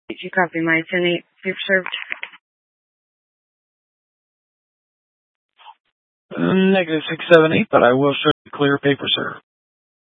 Did you copy my 10-8 paper served? Negative 678, but I will show you clear paper served.